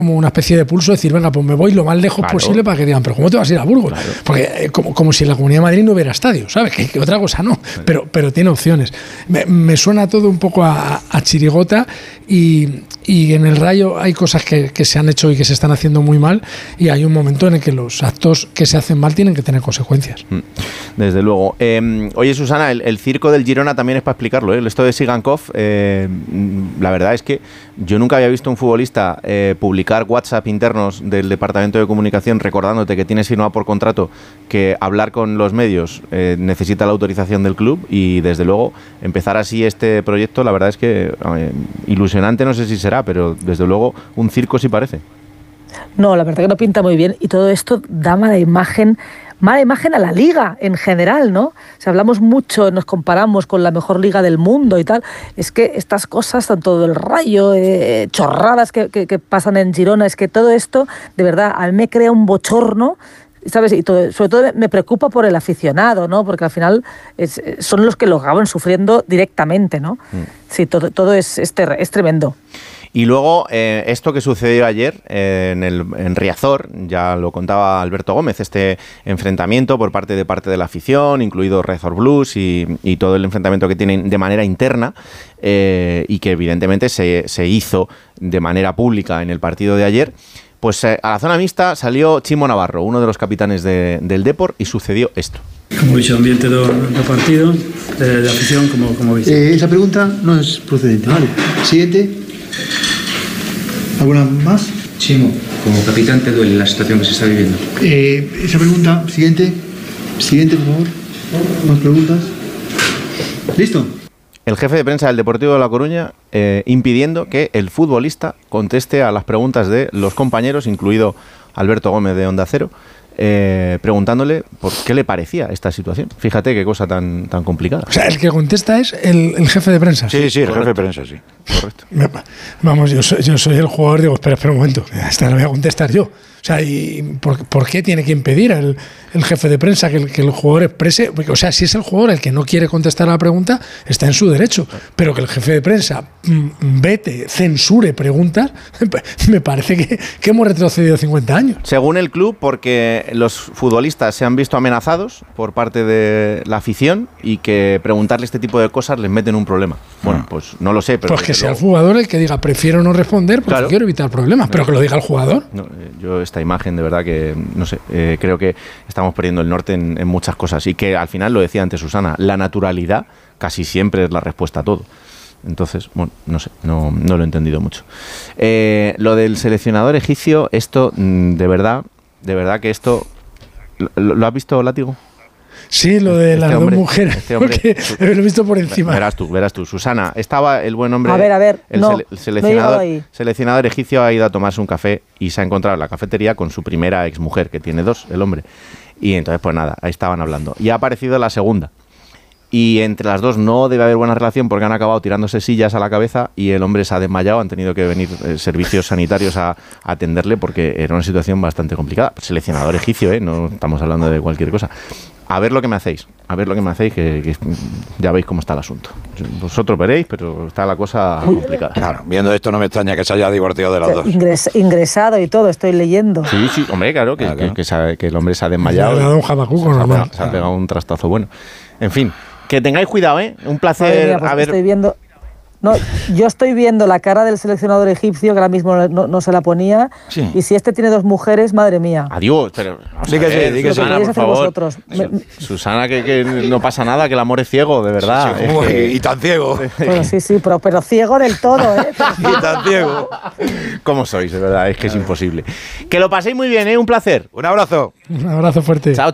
como una especie de pulso, decir, venga, pues me voy lo más lejos posible para que digan, pero ¿cómo te vas a ir a Burgos? Claro. Porque como si en la Comunidad de Madrid no hubiera estadio, ¿sabes? Que otra cosa no, pero tiene opciones. Me suena todo un poco a chirigota y en el Rayo hay cosas que se han hecho y que se están haciendo muy mal, y hay un momento en el que los actos que se hacen mal tienen que tener consecuencias. Desde luego. Oye, Susana, el circo del Girona también es para explicarlo, ¿eh? Esto de Sigankov, la verdad es que yo nunca había visto un futbolista publicar WhatsApp internos del departamento de comunicación recordándote que tienes firmado por contrato que hablar con los medios necesita la autorización del club, y desde luego empezar así este proyecto, la verdad es que ilusionante no sé si será, pero desde luego un circo sí parece. No, la verdad que no pinta muy bien, y todo esto da mala imagen a la liga en general, ¿no? Si hablamos mucho, nos comparamos con la mejor liga del mundo y tal, es que estas cosas, tanto del Rayo, chorradas que pasan en Girona, es que todo esto, de verdad, a mí me crea un bochorno, ¿sabes? Y sobre todo me preocupa por el aficionado, ¿no? Porque al final son los que lo acaban sufriendo directamente, ¿no? Sí, todo es tremendo. Y luego, esto que sucedió ayer en Riazor, ya lo contaba Alberto Gómez, este enfrentamiento por parte de la afición, incluido Riazor Blues y todo el enfrentamiento que tienen de manera interna, y que evidentemente se hizo de manera pública en el partido de ayer. Pues a la zona mixta salió Chimo Navarro, uno de los capitanes del Depor, y sucedió esto. Como dicho, ambiente do partido, de afición, como veis. Esa pregunta no es procedente. Vale. Siguiente. ¿Alguna más? Chimo, como capitán, ¿te duele la situación que se está viviendo? Esa pregunta, siguiente, por favor. ¿Más preguntas? ¿Listo? El jefe de prensa del Deportivo de La Coruña impidiendo que el futbolista conteste a las preguntas de los compañeros, incluido Alberto Gómez de Onda Cero, preguntándole por qué le parecía esta situación. Fíjate qué cosa tan complicada. O sea, el que contesta es el jefe de prensa. Sí, el jefe de prensa, sí. Correcto. Vamos, yo soy el jugador, digo, espera un momento, esta la voy a contestar yo. O sea, ¿y por qué tiene que impedir el jefe de prensa que el jugador exprese? Porque, o sea, si es el jugador el que no quiere contestar a la pregunta, está en su derecho. Pero que el jefe de prensa censure preguntas, me parece que hemos retrocedido 50 años. Según el club, porque los futbolistas se han visto amenazados por parte de la afición y que preguntarle este tipo de cosas les meten un problema. Bueno, pues no lo sé, pero... Pues que sea el jugador el que diga, prefiero no responder porque quiero evitar problemas, pero que lo diga el jugador. No, yo esta imagen, de verdad que, no sé, creo que estamos perdiendo el norte en muchas cosas, y que al final, lo decía antes Susana, la naturalidad casi siempre es la respuesta a todo. Entonces, bueno, no sé, no lo he entendido mucho. Lo del seleccionador egipcio, esto, de verdad que esto... ¿Lo has visto, Látigo? Sí, lo de las dos mujeres, porque lo he visto por encima. Verás tú. Susana, estaba el buen hombre... A ver, el seleccionador egipcio ha ido a tomarse un café y se ha encontrado en la cafetería con su primera exmujer, que tiene dos, el hombre. Y entonces, pues nada, ahí estaban hablando. Y ha aparecido la segunda. Y entre las dos no debe haber buena relación porque han acabado tirándose sillas a la cabeza y el hombre se ha desmayado. Han tenido que venir servicios sanitarios a atenderle porque era una situación bastante complicada. Seleccionador egipcio, no estamos hablando de cualquier cosa. A ver lo que me hacéis, que ya veis cómo está el asunto. Vosotros veréis, pero está la cosa complicada. Claro, viendo esto no me extraña que se haya divorciado de las dos. Ingresado y todo, estoy leyendo. Sí, hombre, claro, que el hombre se ha desmayado. Le ha dado un jabacuco normal. Se ha pegado un trastazo bueno. En fin, que tengáis cuidado, Un placer. Mía, pues estoy viendo... No, yo estoy viendo la cara del seleccionador egipcio, que ahora mismo no se la ponía, sí. Y si este tiene dos mujeres, madre mía. Adiós, pero... Dígase, Susana, por favor. Susana, que no pasa nada, que el amor es ciego, de verdad. Sí, y tan ciego. Bueno, sí, pero ciego del todo, Y tan ciego. ¿Cómo sois, de verdad? Es que es imposible. Que lo paséis muy bien, Un placer. Un abrazo. Un abrazo fuerte. Chao.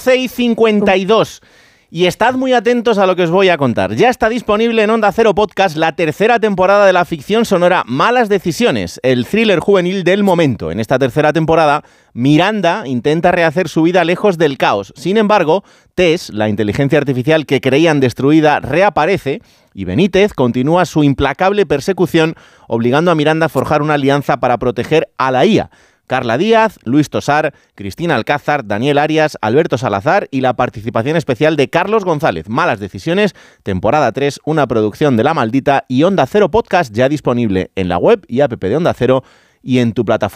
12:52. Y estad muy atentos a lo que os voy a contar. Ya está disponible en Onda Cero Podcast la tercera temporada de la ficción sonora Malas Decisiones, el thriller juvenil del momento. En esta tercera temporada, Miranda intenta rehacer su vida lejos del caos. Sin embargo, Tess, la inteligencia artificial que creían destruida, reaparece y Benítez continúa su implacable persecución, obligando a Miranda a forjar una alianza para proteger a la IA. Carla Díaz, Luis Tosar, Cristina Alcázar, Daniel Arias, Alberto Salazar y la participación especial de Carlos González. Malas Decisiones, temporada 3, una producción de La Maldita y Onda Cero Podcast, ya disponible en la web y app de Onda Cero y en tu plataforma